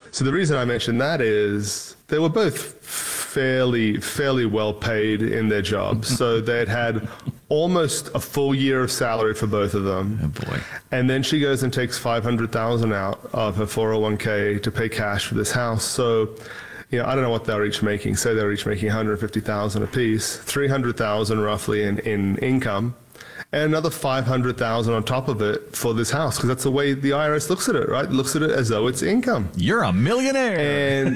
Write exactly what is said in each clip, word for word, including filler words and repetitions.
So the reason I mentioned that is they were both fairly, fairly well paid in their jobs. So they'd had almost a full year of salary for both of them. Oh boy. And then she goes and takes five hundred thousand dollars out of her four oh one k to pay cash for this house. So, you know, I don't know what they're each making. Say they're each making one hundred fifty thousand dollars a piece, three hundred thousand dollars roughly in, in income, and another five hundred thousand dollars on top of it for this house, because that's the way the I R S looks at it, right? It looks at it as though it's income. You're a millionaire. And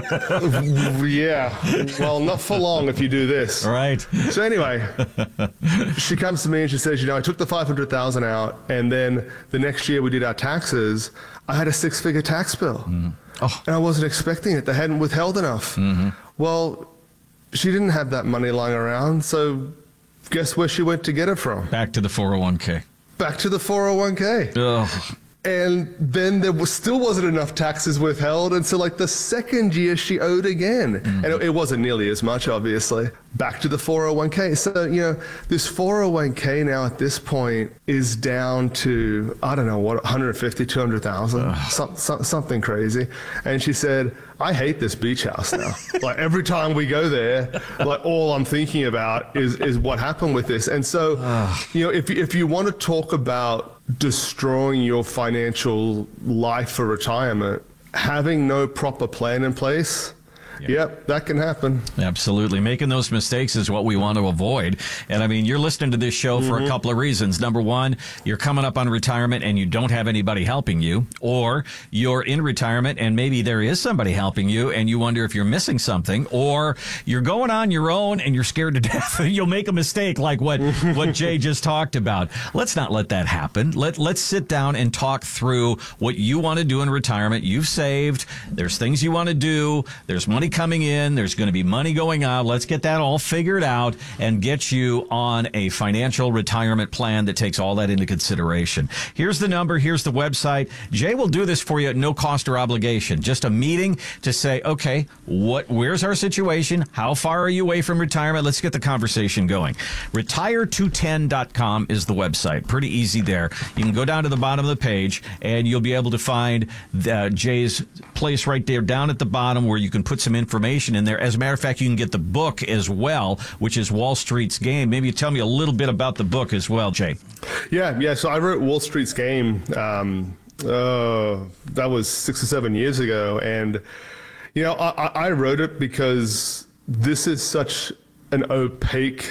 yeah, well, not for long if you do this. Right. So anyway, she comes to me and she says, you know, I took the five hundred thousand dollars out, and then the next year we did our taxes, I had a six-figure tax bill. Mm. Oh. And I wasn't expecting it. They hadn't withheld enough. Mm-hmm. Well, she didn't have that money lying around, so guess where she went to get it from? Back to the four oh one k. Back to the four oh one k. Ugh. And then there was, still wasn't enough taxes withheld. And so like the second year she owed again. Mm-hmm. And it, it wasn't nearly as much, obviously. Back to the four oh one k. So, you know, this four oh one k now at this point is down to, I don't know, what, one hundred fifty, two hundred thousand, some, some, something crazy. And she said, I hate this beach house now. Like every time we go there, like all I'm thinking about is, is what happened with this. And so, you know, if, if you want to talk about destroying your financial life for retirement, having no proper plan in place, Yep. yep, that can happen. Absolutely. Making those mistakes is what we want to avoid. And I mean, you're listening to this show for mm-hmm. a couple of reasons. Number one, you're coming up on retirement and you don't have anybody helping you, or you're in retirement and maybe there is somebody helping you and you wonder if you're missing something, or you're going on your own and you're scared to death. You'll make a mistake like what, what Jay just talked about. Let's not let that happen. Let, let's sit down and talk through what you want to do in retirement. You've saved. There's things you want to do. There's money coming in. There's going to be money going out. Let's get that all figured out and get you on a financial retirement plan that takes all that into consideration. Here's the number. Here's the website. Jay will do this for you at no cost or obligation. Just a meeting to say, okay, what, where's our situation? How far are you away from retirement? Let's get the conversation going. retire two ten dot com is the website. Pretty easy there. You can go down to the bottom of the page and you'll be able to find the, Jay's place right there down at the bottom where you can put some information in there. As a matter of fact, you can get the book as well, which is Wall Street's Game. Maybe you tell me a little bit about the book as well, Jay. Yeah, yeah. So I wrote Wall Street's Game. Um, uh, that was six or seven years ago. And, you know, I, I wrote it because this is such an opaque,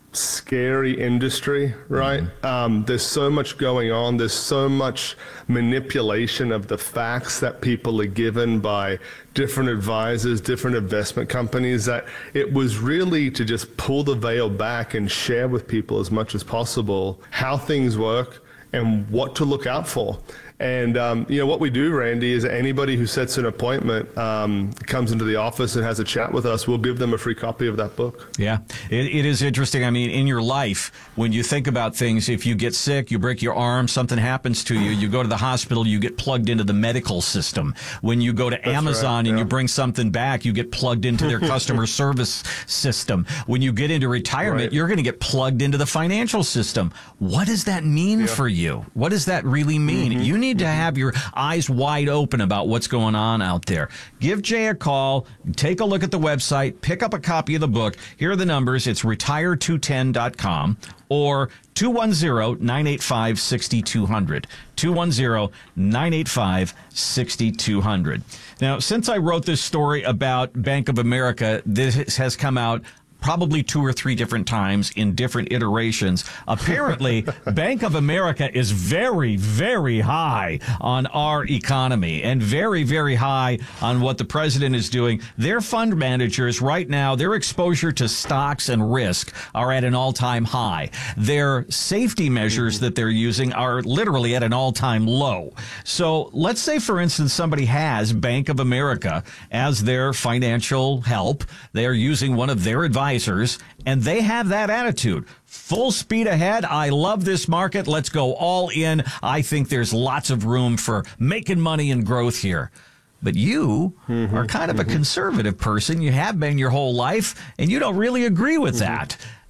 scary industry, right? Mm-hmm. Um, there's so much going on. There's so much manipulation of the facts that people are given by different advisors, different investment companies, that it was really to just pull the veil back and share with people as much as possible how things work and what to look out for. And, um, you know, what we do, Randy, is anybody who sets an appointment, um, comes into the office and has a chat with us, we'll give them a free copy of that book. Yeah, it, it is interesting. I mean, in your life, when you think about things, if you get sick, you break your arm, something happens to you, you go to the hospital, you get plugged into the medical system. When you go to That's Amazon right, and yeah. you bring something back, you get plugged into their customer service system. When you get into retirement, right. you're going to get plugged into the financial system. What does that mean yeah. for you? What does that really mean? Mm-hmm. You need to have your eyes wide open about what's going on out there. Give Jay a call, take a look at the website, pick up a copy of the book. Here are the numbers. It's retire two ten dot com or two one zero, nine eight five, six two zero zero. two one zero, nine eight five, six two zero zero. Now, since I wrote this story about Bank of America, this has come out probably two or three different times in different iterations. Apparently, Bank of America is very, very high on our economy and very, very high on what the president is doing. Their fund managers right now, their exposure to stocks and risk are at an all-time high. Their safety measures that they're using are literally at an all-time low. So let's say, for instance, somebody has Bank of America as their financial help. They're using one of their advisors, and they have that attitude. Full speed ahead. I love this market. Let's go all in. I think there's lots of room for making money and growth here. But you mm-hmm, are kind of mm-hmm. a conservative person. You have been your whole life, and you don't really agree with mm-hmm. that.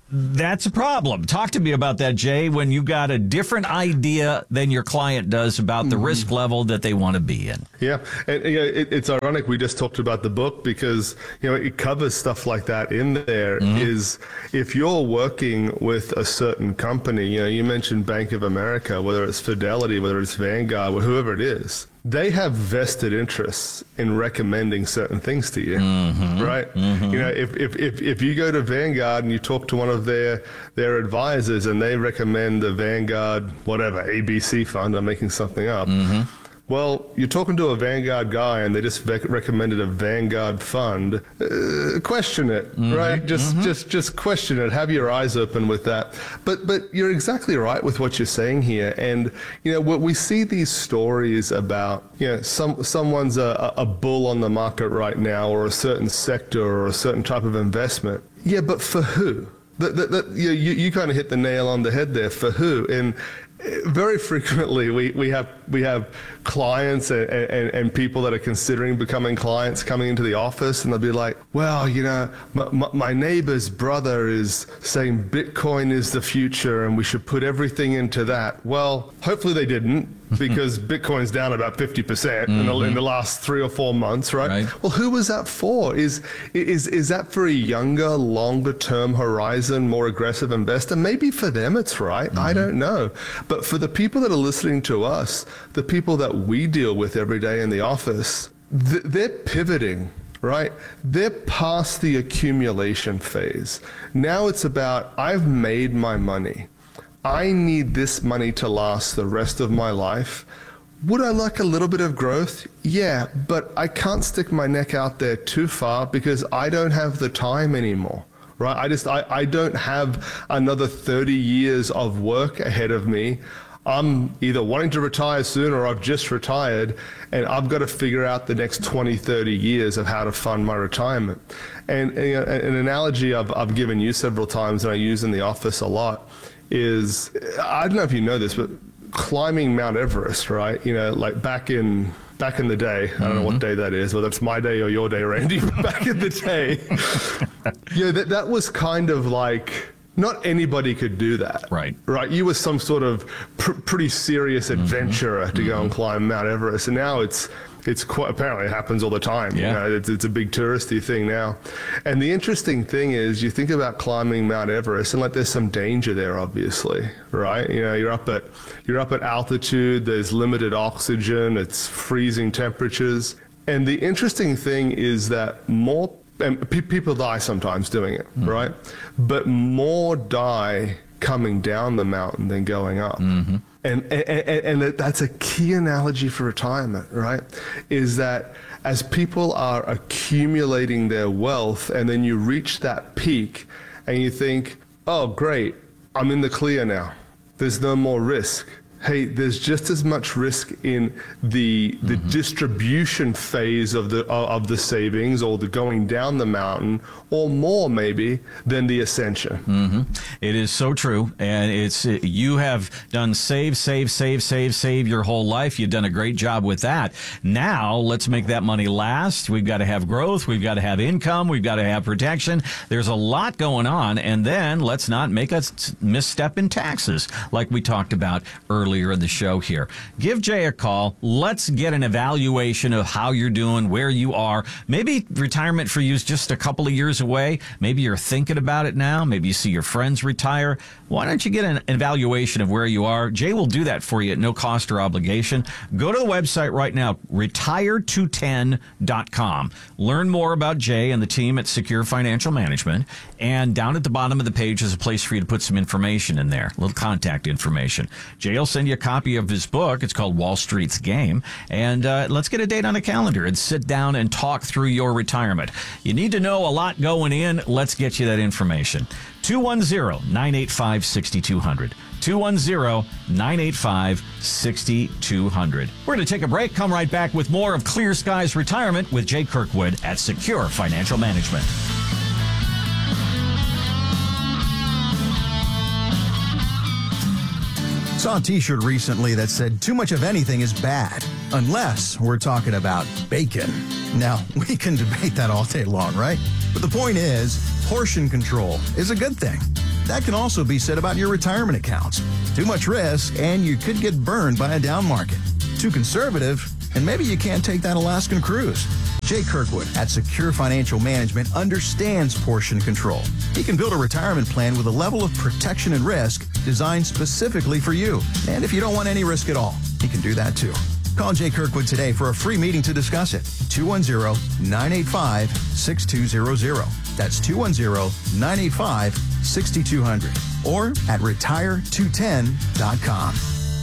That's a problem. Talk to me about that, Jay, when you got a different idea than your client does about the mm-hmm. risk level that they want to be in. Yeah, and you know, it, it's ironic we just talked about the book because you know it covers stuff like that in there. Mm-hmm. Is if you're working with a certain company, you know, you mentioned Bank of America, whether it's Fidelity, whether it's Vanguard, or whoever it is, they have vested interests in recommending certain things to you, mm-hmm. right? Mm-hmm. You know, if, if, if, if you go to Vanguard and you talk to one of their their advisors and they recommend the Vanguard, whatever, A B C fund, I'm making something up. Mm-hmm. Well, you're talking to a Vanguard guy and they just rec- recommended a Vanguard fund. Uh, question it, mm-hmm, right? Just, mm-hmm. just, just question it. Have your eyes open with that. But, but you're exactly right with what you're saying here. And you know, what we see these stories about, you know, some someone's a, a bull on the market right now, or a certain sector, or a certain type of investment. Yeah, but for who? That, that, that, you, you, you kind of hit the nail on the head there. For who? And very frequently we, we have we have clients and, and, and people that are considering becoming clients coming into the office, and they'll be like, well, you know, my, my neighbor's brother is saying Bitcoin is the future and we should put everything into that. Well, hopefully they didn't, because Bitcoin's down about fifty percent mm-hmm. in, the, in the last three or four months, right? right? Well, who was that for? Is, is, is that for a younger, longer term horizon, more aggressive investor? Maybe for them it's right. Mm-hmm. I don't know. But for the people that are listening to us, the people that we deal with every day in the office, th- they're pivoting, right? They're past the accumulation phase. Now it's about, I've made my money. I need this money to last the rest of my life. Would I like a little bit of growth? Yeah, but I can't stick my neck out there too far because I don't have the time anymore. Right? I just, I, I don't have another thirty years of work ahead of me. I'm either wanting to retire soon or I've just retired, and I've got to figure out the next twenty, thirty years of how to fund my retirement. And, and you know, an analogy I've, I've given you several times and I use in the office a lot is, I don't know if you know this, but climbing Mount Everest, right? You know, like back in, back in the day, I don't mm-hmm. know what day that is, whether it's my day or your day, Randy, but back in the day, yeah, that, that was kind of like, not anybody could do that. Right. Right. You were some sort of pr- pretty serious adventurer mm-hmm. to go mm-hmm. and climb Mount Everest. And now it's, it's quite, apparently it happens all the time. Yeah. You know, it's, it's a big touristy thing now. And the interesting thing is you think about climbing Mount Everest and like there's some danger there, obviously, right? You know, you're up at, you're up at altitude, there's limited oxygen, it's freezing temperatures. And the interesting thing is that more And pe- people die sometimes doing it, mm-hmm. right? But more die coming down the mountain than going up. Mm-hmm. And, and, and that's a key analogy for retirement, right? Is that as people are accumulating their wealth and then you reach that peak and you think, oh, great, I'm in the clear now. There's no more risk. Hey, there's just as much risk in the the mm-hmm. distribution phase of the of the savings or the going down the mountain, or more maybe than the ascension. Mm-hmm. It is so true, and it's you have done save, save, save, save, save your whole life. You've done a great job with that. Now let's make that money last. We've got to have growth. We've got to have income. We've got to have protection. There's a lot going on, and then let's not make a misstep in taxes like we talked about earlier. Earlier in the show here. Give Jay a call. Let's get an evaluation of how you're doing, where you are. Maybe retirement for you is just a couple of years away. Maybe you're thinking about it now. Maybe you see your friends retire. Why don't you get an evaluation of where you are? Jay will do that for you at no cost or obligation. Go to the website right now, retire two ten dot com. Learn more about Jay and the team at Secure Financial Management. And down at the bottom of the page is a place for you to put some information in there, a little contact information. Jay will send you a copy of his book. It's called Wall Street's Game. And uh, let's get a date on the calendar and sit down and talk through your retirement. You need to know a lot going in. Let's get you that information. two one zero, nine eight five, six two zero zero. two one zero, nine eight five, six two zero zero. We're going to take a break. Come right back with more of Clear Skies Retirement with Jay Kirkwood at Secure Financial Management. Saw a t-shirt recently that said too much of anything is bad, unless we're talking about bacon. Now, we can debate that all day long, right? But the point is, portion control is a good thing. that can also be said about your retirement accounts. Too much risk, and you could get burned by a down market. Too conservative, and maybe you can't take that Alaskan cruise. Jay Kirkwood at Secure Financial Management understands portion control. He can build a retirement plan with a level of protection and risk designed specifically for you. And if you don't want any risk at all, he can do that too. Call Jay Kirkwood today for a free meeting to discuss it. two one zero, nine eight five, six two zero zero. That's two one zero, nine eight five, six two zero zero. Or at retire two ten dot com.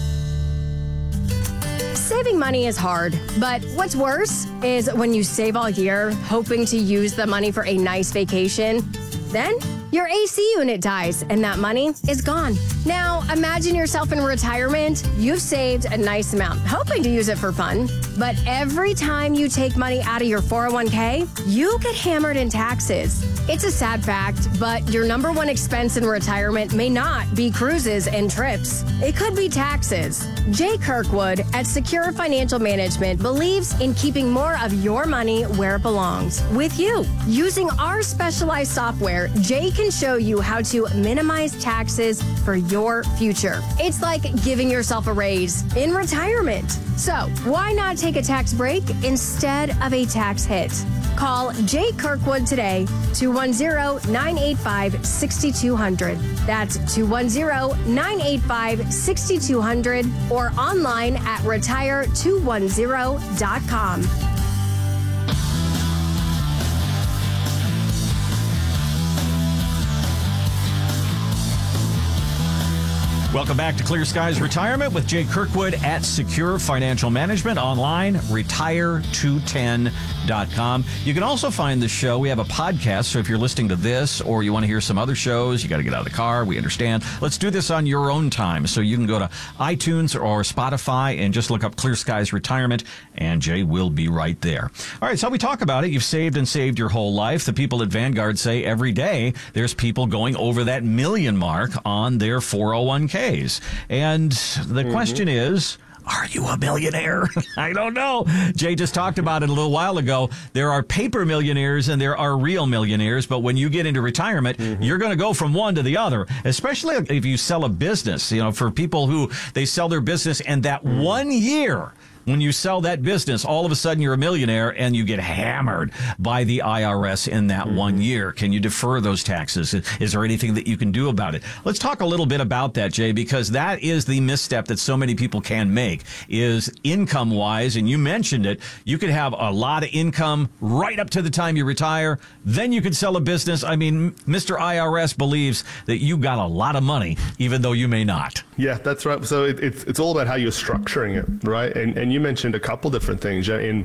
Saving money is hard, but what's worse is when you save all year hoping to use the money for a nice vacation, then your A C unit dies and that money is gone. Now, imagine yourself in retirement. You've saved a nice amount, hoping to use it for fun. But every time you take money out of your four oh one k, you get hammered in taxes. It's a sad fact, but your number one expense in retirement may not be cruises and trips. It could be taxes. Jay Kirkwood at Secure Financial Management believes in keeping more of your money where it belongs, with you. Using our specialized software, Jay can show you how to minimize taxes for your future. It's like giving yourself a raise in retirement. So why not take a tax break instead of a tax hit? Call Jay Kirkwood today, two one zero, nine eight five, six two zero zero. That's two one zero, nine eight five, six two zero zero or online at retire two one zero dot com. Welcome back to Clear Skies Retirement with Jay Kirkwood at Secure Financial Management, online, retire two ten dot com. You can also find the show. We have a podcast, so if you're listening to this or you want to hear some other shows, you got to get out of the car. We understand. Let's do this on your own time. So you can go to iTunes or Spotify and just look up Clear Skies Retirement, and Jay will be right there. All right, so we talk about it. You've saved and saved your whole life. The people at Vanguard say every day there's people going over that million mark on their four oh one k. And the mm-hmm. question is, are you a millionaire? I don't know. Jay just talked about it a little while ago. There are paper millionaires and there are real millionaires. But when you get into retirement, mm-hmm. you're going to go from one to the other, especially if you sell a business. You know, for people who they sell their business and that mm-hmm. one year, when you sell that business, all of a sudden you're a millionaire and you get hammered by the I R S in that mm-hmm. one year. Can you defer those taxes? Is there anything that you can do about it? Let's talk a little bit about that, Jay, because that is the misstep that so many people can make, is income-wise. And you mentioned it. You could have a lot of income right up to the time you retire. Then you could sell a business. I mean, Mister I R S believes that you got a lot of money, even though you may not. Yeah, that's right. So it, it's it's all about how you're structuring it, right? And and you mentioned a couple different things. In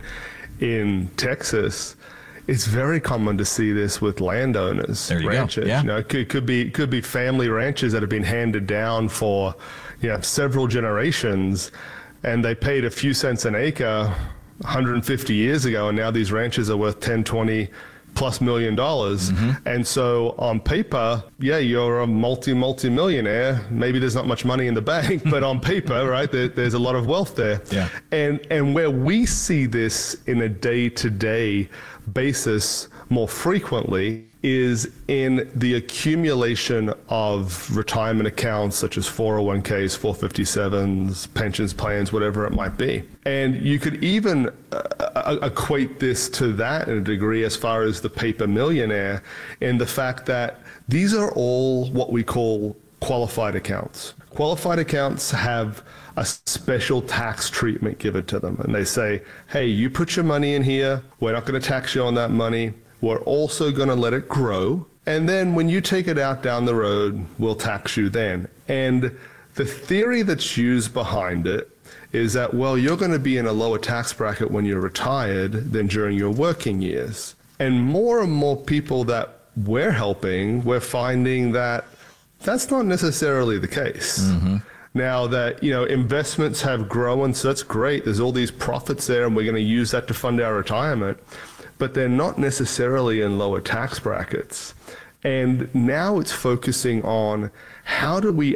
in Texas, it's very common to see this with landowners, there you ranches. Go. Yeah. You know, it could, could be could be family ranches that have been handed down for, you know, several generations, and they paid a few cents an acre one hundred fifty years ago, and now these ranches are worth ten, twenty plus million dollars. Mm-hmm. And so on paper, yeah, you're a multi, multi-millionaire. Maybe there's not much money in the bank, but on paper, right, there, there's a lot of wealth there. Yeah. And, and where we see this in a day-to-day basis more frequently is in the accumulation of retirement accounts such as four oh one k's, four fifty-sevens, pensions plans, whatever it might be. And you could even uh, equate this to that in a degree as far as the paper millionaire, in the fact that these are all what we call qualified accounts. Qualified accounts have a special tax treatment given to them. And they say, hey, you put your money in here. We're not going to tax you on that money. We're also going to let it grow. And then when you take it out down the road, we'll tax you then. And the theory that's used behind it is that, well, you're going to be in a lower tax bracket when you're retired than during your working years. And more and more people that we're helping, we're finding that that's not necessarily the case. Mm-hmm. Now that, you know, investments have grown, so that's great. There's all these profits there, and we're going to use that to fund our retirement. But they're not necessarily in lower tax brackets. And now it's focusing on how do we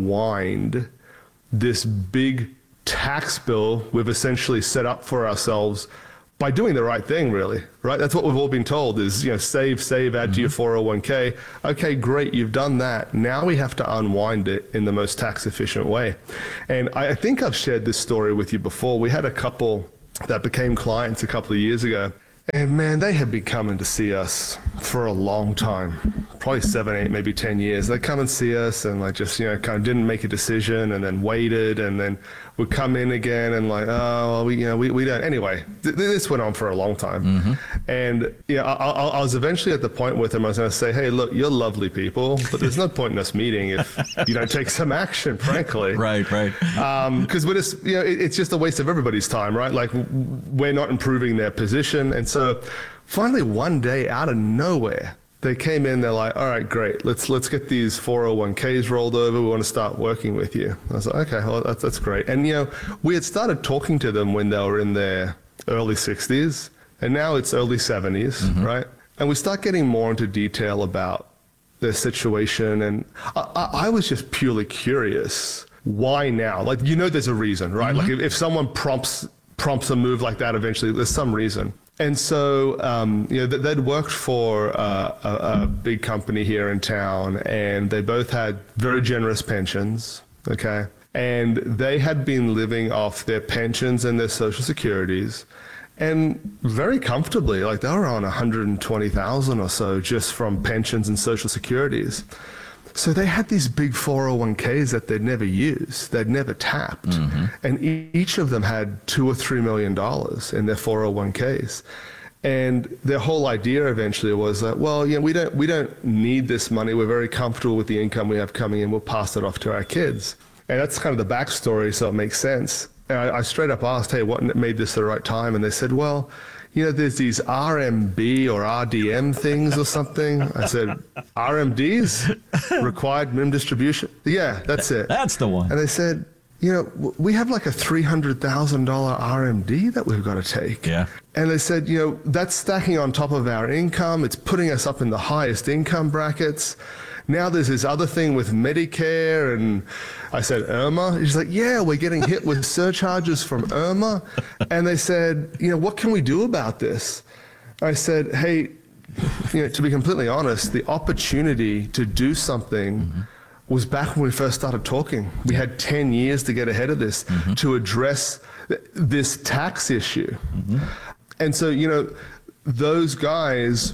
unwind this big tax bill we've essentially set up for ourselves by doing the right thing, really, right? That's what we've all been told is, you know, save, save, add mm-hmm. to your four oh one k. Okay, great, you've done that. Now we have to unwind it in the most tax efficient way. And I think I've shared this story with you before. We had a couple that became clients a couple of years ago. And man, they had been coming to see us for a long time, probably seven, eight, maybe ten years. They'd come and see us and like just, you know, kind of didn't make a decision and then waited and then would come in again and like, oh, well, we, you know, we, we don't. Anyway, th- this went on for a long time. Mm-hmm. And, you know, I, I, I was eventually at the point with them, I was going to say, hey, look, you're lovely people, but there's no point in us meeting if you don't take some action, frankly. Right, right. Um, because we're just, you know, it, it's just a waste of everybody's time, right? Like we're not improving their position. And so finally one day out of nowhere, they came in, they're like, all right, great. Let's let's get these four oh one k's rolled over. We want to start working with you. I was like, okay, well, that's, that's great. And, you know, we had started talking to them when they were in their early sixties, and now it's early seventies, mm-hmm. right? And we start getting more into detail about their situation. And I, I, I was just purely curious. Why now? Like, you know, there's a reason, right? Mm-hmm. Like if, if someone prompts prompts a move like that, eventually there's some reason. And so, um, you know, they'd worked for uh, a, a big company here in town, and they both had very generous pensions, okay? And they had been living off their pensions and their social securities, and very comfortably, like they were on one hundred twenty thousand or so just from pensions and social securities. So they had these big four oh one k's that they'd never used, they'd never tapped. Mm-hmm. And e- each of them had two or three million dollars in their four oh one k's. And their whole idea eventually was that, well, you know, we don't we don't need this money. We're very comfortable with the income we have coming in. We'll pass it off to our kids. And that's kind of the backstory, so it makes sense. And I, I straight up asked, hey, what made this the right time? And they said, well, you know, there's these R M B or R D M things or something. I said, R M Ds? Required minimum distribution? Yeah, that's it. That's the one. And they said, you know, we have like a three hundred thousand dollars R M D that we've got to take. Yeah. And they said, you know, that's stacking on top of our income. It's putting us up in the highest income brackets. Now there's this other thing with Medicare. And I said, IRMA? He's like, yeah, we're getting hit with surcharges from IRMA. And they said, you know, what can we do about this? I said, hey, you know, to be completely honest, the opportunity to do something mm-hmm. was back when we first started talking. We had ten years to get ahead of this, mm-hmm. to address th- this tax issue. Mm-hmm. And so, you know, those guys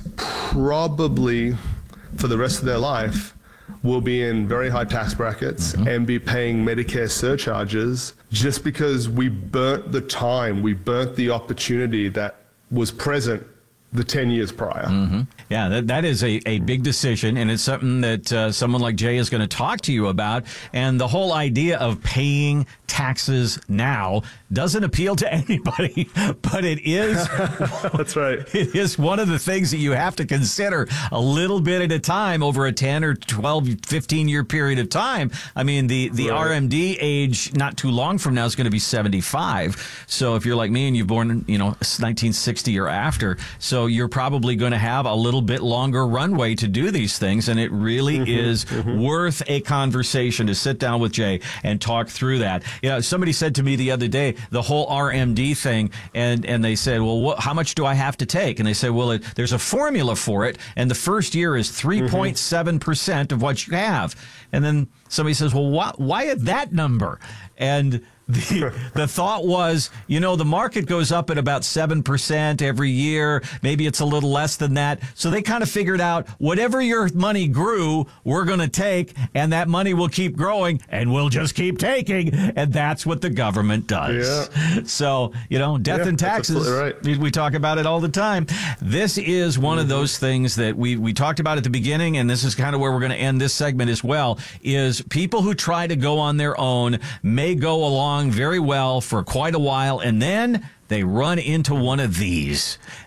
probably for the rest of their life will be in very high tax brackets mm-hmm. and be paying Medicare surcharges just because we burnt the time, we burnt the opportunity that was present the ten years prior. Mm-hmm. Yeah, that, that is a, a big decision, and it's something that uh, someone like Jay is going to talk to you about. And the whole idea of paying taxes now doesn't appeal to anybody, but it is. That's right. It is one of the things that you have to consider a little bit at a time over a ten or twelve, fifteen year period of time. I mean, the, the right. R M D age not too long from now is going to be seventy-five. So if you're like me and you're born, you know, nineteen sixty or after, so you're probably going to have a little bit longer runway to do these things. And it really mm-hmm, is mm-hmm. worth a conversation to sit down with Jay and talk through that. You know, somebody said to me the other day, the whole R M D thing, and, and they said, well, what, how much do I have to take? And they said, well, it, there's a formula for it, and the first year is three point seven percent mm-hmm. of what you have. And then somebody says, well, why, why that number? And The, the thought was, you know, the market goes up at about seven percent every year. Maybe it's a little less than that. So they kind of figured out whatever your money grew, we're going to take, and that money will keep growing, and we'll just keep taking. And that's what the government does. Yeah. So, you know, death yeah, and taxes, right. we, we talk about it all the time. This is one mm-hmm. of those things that we, we talked about at the beginning, and this is kind of where we're going to end this segment as well, is people who try to go on their own may go along very well for quite a while, and then they run into one of these.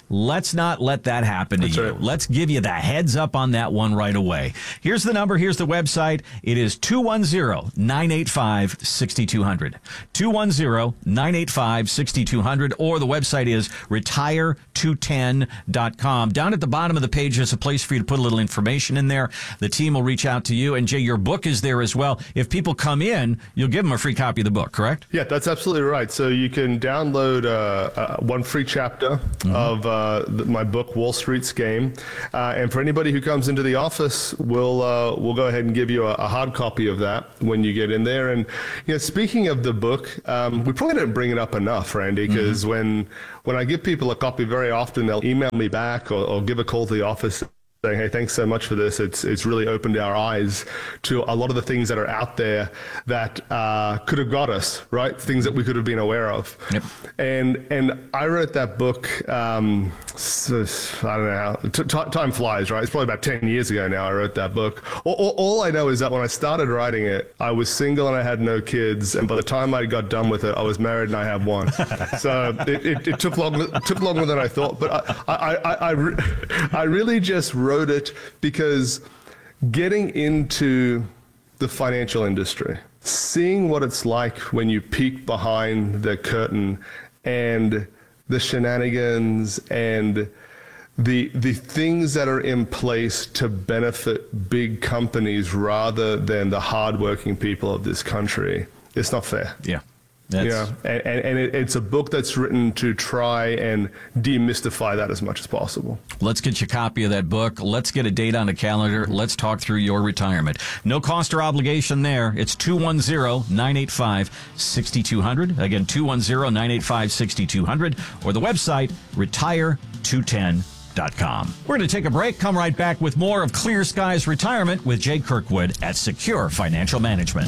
Let's not let that happen to That's you. right. Let's give you the heads up on that one right away. Here's the number. Here's the website. It is two one zero, nine eight five, six two zero zero. two one zero, nine eight five, six two zero zero, or the website is retire two ten dot com. Down at the bottom of the page is a place for you to put a little information in there. The team will reach out to you. And Jay, your book is there as well. If people come in, you'll give them a free copy of the book, correct? Yeah, that's absolutely right. So you can download uh, uh, one free chapter mm-hmm. of uh, the, my book, Wall Street's Game. Uh, and for anybody who comes into the office, we'll uh, we'll go ahead and give you a, a hard copy of that when you get in there. And you know, speaking of the book, um, we probably don't bring it up enough, Randy, because mm-hmm. when when I give people a copy, very often they'll email me back or, or give a call to the office saying, hey, thanks so much for this. It's it's really opened our eyes to a lot of the things that are out there that uh, could have got us, right? Things that we could have been aware of. Yep. And and I wrote that book, um, so, I don't know how, t- t- time flies, right? It's probably about ten years ago now I wrote that book. All, all, all I know is that when I started writing it, I was single and I had no kids. And by the time I got done with it, I was married and I had one. So it, it, it took long, it took longer than I thought. But I, I, I, I, re- I really just wrote wrote it because getting into the financial industry, seeing what it's like when you peek behind the curtain and the shenanigans and the the things that are in place to benefit big companies rather than the hardworking people of this country, it's not fair. Yeah. That's... Yeah, and, and, and it, it's a book that's written to try and demystify that as much as possible. Let's get you a copy of that book. Let's get a date on the calendar. Let's talk through your retirement. No cost or obligation there. It's two one zero, nine eight five, six two zero zero. Again, two one zero, nine eight five, six two zero zero. Or the website, retire two ten dot com. We're going to take a break. Come right back with more of Clear Skies Retirement with Jay Kirkwood at Secure Financial Management.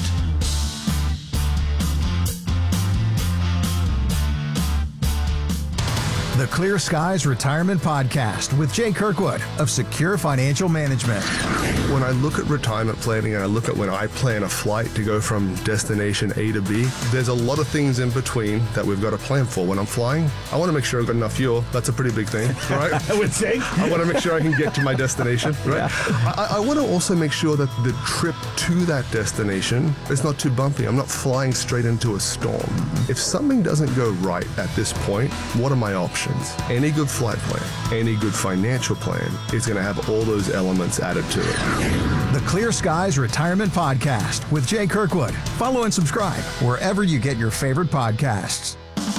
The Clear Skies Retirement Podcast with Jay Kirkwood of Secure Financial Management. When I look at retirement planning and I look at when I plan a flight to go from destination A to B, there's a lot of things in between that we've got to plan for. When I'm flying, I want to make sure I've got enough fuel. That's a pretty big thing, right? I would say. I want to make sure I can get to my destination, right? Yeah. I, I want to also make sure that the trip to that destination is not too bumpy. I'm not flying straight into a storm. If something doesn't go right at this point, what are my options? Any good flight plan, any good financial plan is going to have all those elements added to it. The Clear Skies Retirement Podcast with Jay Kirkwood. Follow and subscribe wherever you get your favorite podcasts.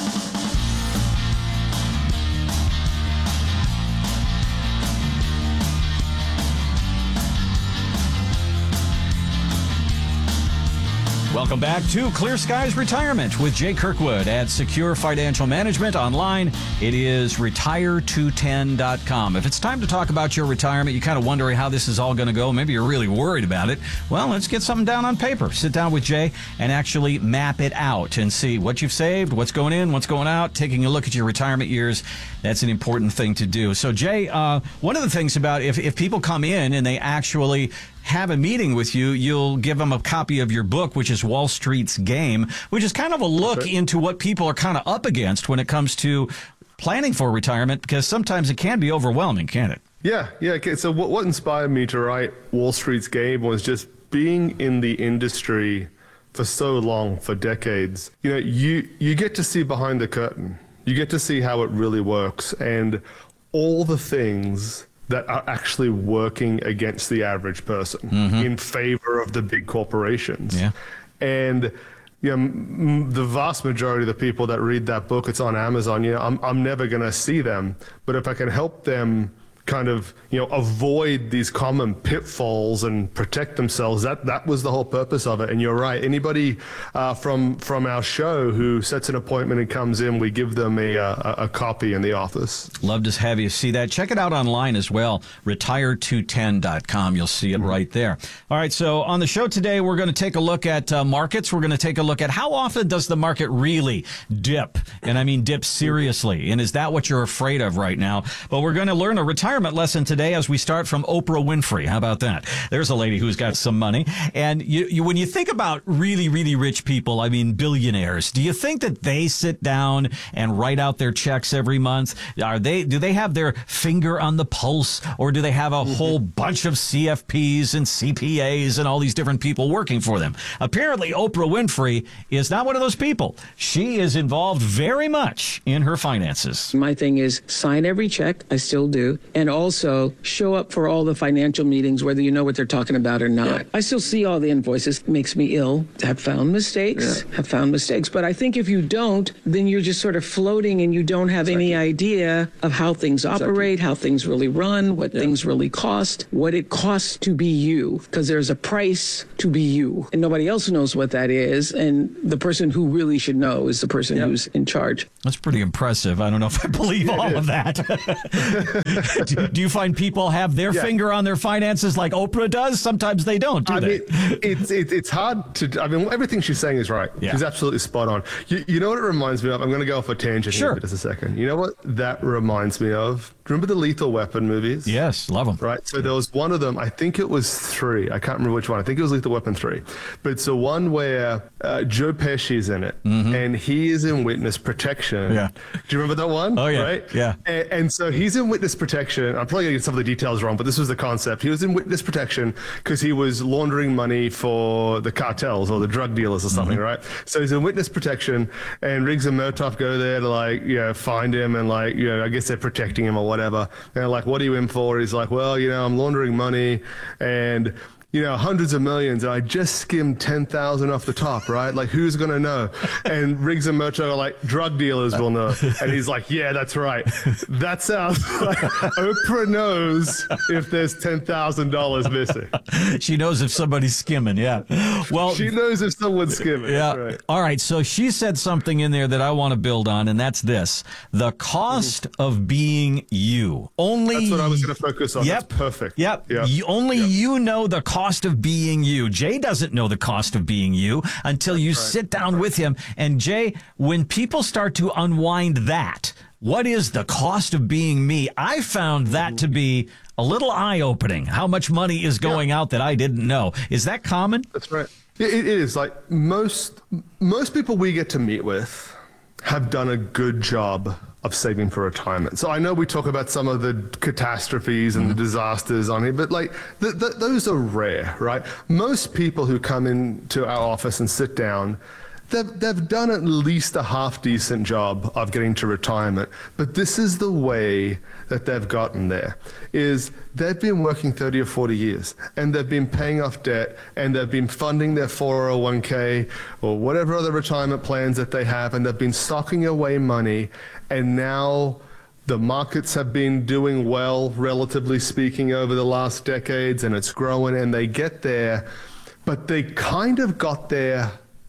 Welcome back to Clear Skies Retirement with Jay Kirkwood at Secure Financial Management. Online, it is retire two ten dot com. If it's time to talk about your retirement, you're kind of wondering how this is all going to go. Maybe you're really worried about it. Well, let's get something down on paper. Sit down with Jay and actually map it out and see what you've saved, what's going in, what's going out, taking a look at your retirement years. That's an important thing to do. So, Jay, uh, one of the things about if, if people come in and they actually have a meeting with you, you'll give them a copy of your book, which is Wall Street's Game, which is kind of a look right. into what people are kind of up against when it comes to planning for retirement, because sometimes it can be overwhelming, can't it? Yeah, yeah. Okay. So what, what inspired me to write Wall Street's Game was just being in the industry for so long, for decades. You know, you, you get to see behind the curtain. You get to see how it really works and all the things that are actually working against the average person mm-hmm. in favor of the big corporations. Yeah. And you know, m- the vast majority of the people that read that book, it's on Amazon, you know, I'm, I'm never going to see them. But if I can help them kind of, you know, avoid these common pitfalls and protect themselves, that that was the whole purpose of it. And you're right. Anybody uh, from from our show who sets an appointment and comes in, we give them a, a, a copy in the office. Love to have you see that. Check it out online as well, retire two ten dot com. You'll see it mm-hmm. right there. All right, so on the show today, we're going to take a look at uh, markets. We're going to take a look at how often does the market really dip? And I mean dip seriously. And is that what you're afraid of right now? But we're going to learn a retirement retirement lesson today as we start from Oprah Winfrey. How about that? There's a lady who's got some money. And you, you, when you think about really, really rich people, I mean billionaires, do you think that they sit down and write out their checks every month? Are they, do they have their finger on the pulse, or do they have a mm-hmm. whole bunch of C F Ps and C P As and all these different people working for them? Apparently, Oprah Winfrey is not one of those people. She is involved very much in her finances. My thing is sign every check. I still do. And also show up for all the financial meetings, whether you know what they're talking about or not. Yeah. I still see all the invoices. It makes me ill. Have found mistakes. Yeah. Have found mistakes. But I think if you don't, then you're just sort of floating and you don't have exactly. any idea of how things operate, exactly. how things really run, what yeah. things really cost, what it costs to be you. Because there's a price to be you. And nobody else knows what that is. And the person who really should know is the person yep. who's in charge. That's pretty impressive. I don't know if I believe all of that. do, do you find people have their yeah. finger on their finances like Oprah does? Sometimes they don't, do I they? Mean, it's, it's it's hard to, I mean, everything she's saying is right. Yeah. She's absolutely spot on. You, you know what it reminds me of? I'm going to go off a tangent sure. here for just a second. You know what that reminds me of? Remember the Lethal Weapon movies? Yes, love them. Right. So there was one of them, I think it was three. I can't remember which one. I think it was Lethal Weapon three. But it's the one where uh, Joe Pesci's in it, mm-hmm. and he is in witness protection. Yeah. Do you remember that one? Oh, yeah. Right? Yeah. And, and so he's in witness protection. I'm probably going to get some of the details wrong, but this was the concept. He was in witness protection because he was laundering money for the cartels or the drug dealers or something, mm-hmm. right? So he's in witness protection, and Riggs and Murtaugh go there to, like, you know, find him, and, like, you know, I guess they're protecting him or whatever. And they're like, what are you in for? He's like, well, you know, I'm laundering money and, you know, hundreds of millions, and I just skimmed ten thousand off the top, right? Like, who's going to know? And Riggs and Murtaugh are like, drug dealers will know. And he's like, yeah, that's right. That sounds like Oprah knows if there's ten thousand dollars missing. She knows if somebody's skimming, yeah. Well, she knows if someone's skimming. Yeah. Right. All right, so she said something in there that I want to build on, and that's this. The cost mm-hmm. of being you. Only That's what I was going to focus on. Yep. That's perfect. Yep. yep. You, only yep. you know the cost of being you. Jay doesn't know the cost of being you until you right. sit down right. with him. And Jay, when people start to unwind that, what is the cost of being me? I found that to be a little eye-opening, how much money is going yeah. out that I didn't know. Is that common? That's right. It, it is. Like, most most people we get to meet with have done a good job of saving for retirement. So I know we talk about some of the catastrophes and mm-hmm. the disasters on it, but, like, th- th- those are rare, right? Most people who come into our office and sit down, they've, they've done at least a half decent job of getting to retirement. But this is the way that they've gotten there, is they've been working thirty or forty years, and they've been paying off debt, and they've been funding their four oh one k or whatever other retirement plans that they have, and they've been stocking away money. And now the markets have been doing well, relatively speaking, over the last decades, and it's growing, and they get there, but they kind of got there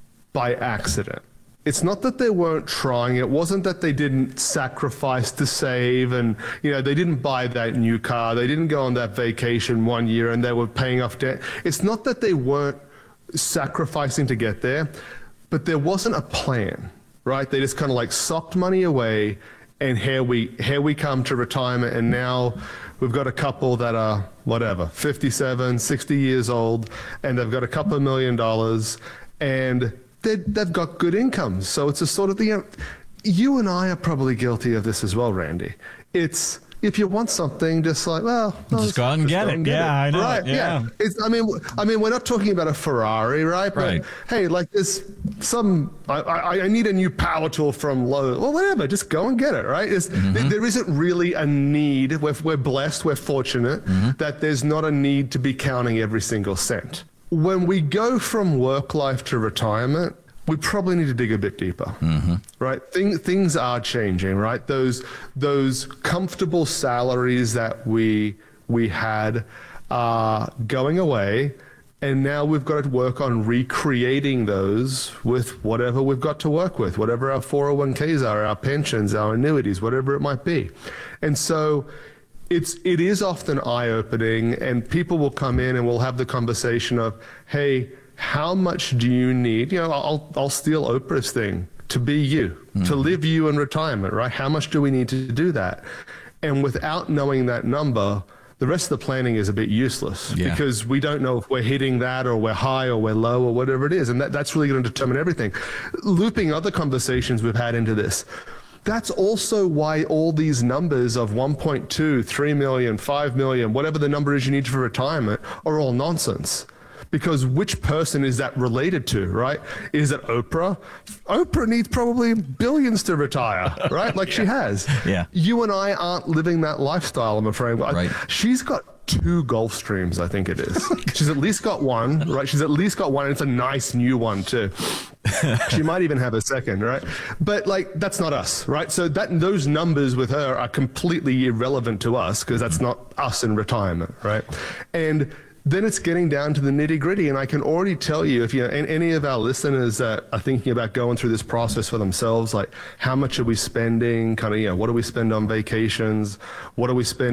by accident. It's not that they weren't trying. It wasn't that they didn't sacrifice to save, and, you know, they didn't buy that new car. They didn't go on that vacation one year and they were paying off debt. It's not that they weren't sacrificing to get there, but there wasn't a plan, right? They just kind of, like, socked money away, and here we here we come to retirement, and now we've got a couple that are, whatever, fifty-seven, sixty years old, and they've got a couple of million dollars, and they've got good incomes. So it's a sort of, you know, you and I are probably guilty of this as well, Randy. It's, if you want something, just like, well, no, just go out and get it. Get yeah, it. I know. Right, yeah. yeah. It's, I mean, I mean, we're not talking about a Ferrari, right? But, right. hey, like, there's some, I, I, I need a new power tool from Lowe's. Well, whatever, just go and get it, right? Mm-hmm. There isn't really a need. We're, we're blessed, we're fortunate mm-hmm. that there's not a need to be counting every single cent. When we go from work life to retirement, we probably need to dig a bit deeper, mm-hmm. right? Thing, things are changing, right? Those those comfortable salaries that we we had are going away, and now we've got to work on recreating those with whatever we've got to work with, whatever our four oh one k's are, our pensions, our annuities, whatever it might be. And so It's it is often eye-opening, and people will come in and we'll have the conversation of, hey, how much do you need? You know, I'll I'll steal Oprah's thing, to be you, mm-hmm. to live you in retirement, right? How much do we need to do that? And without knowing that number, the rest of the planning is a bit useless Yeah. because we don't know if we're hitting that or we're high or we're low or whatever it is. And that, that's really going to determine everything. Looping other conversations we've had into this, that's also why all these numbers of one point two, three million, five million, whatever the number is you need for retirement are all nonsense. Because which person is that related to, right? Is it Oprah? Oprah needs probably billions to retire, right? Like yeah. she has. Yeah. You and I aren't living that lifestyle, I'm afraid. Right. She's got two Gulf Streams, I think it is. She's at least got one, right? She's at least got one. And it's a nice new one too. She might even have a second, right? But like, that's not us, right? So that those numbers with her are completely irrelevant to us because that's not us in retirement, right? And then it's getting down to the nitty gritty. And I can already tell you, if you know, any of our listeners that are thinking about going through this process for themselves, like how much are we spending? Kind of, you know, what do we spend on vacations? What do we spend